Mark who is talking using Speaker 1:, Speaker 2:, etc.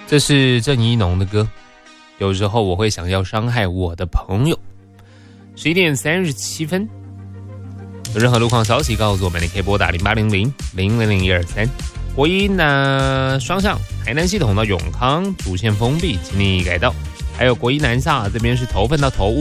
Speaker 1: 这是郑一农的歌。有时候我会想要伤害我的朋友。11点37分，有任何路况消息告诉我们，你可以拨打0800-000-123。国一双向台南系统到永康主线封闭，请你改道。还有国一南下这边是头份到头屋。